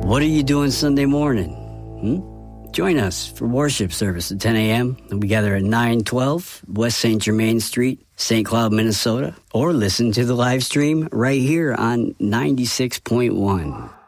What are you doing Sunday morning? Join us for worship service at 10 a.m. We gather at 912 West St. Germain Street, St. Cloud, Minnesota, or listen to the live stream right here on 96.1.